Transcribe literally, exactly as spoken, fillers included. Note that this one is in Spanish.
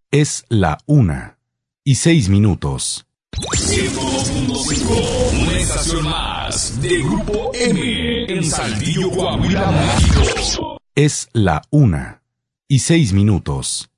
Es la una y seis minutos. ciento dos punto cinco, una estación más de Grupo M en Saltillo, Coahuila, México. Es la una y seis minutos.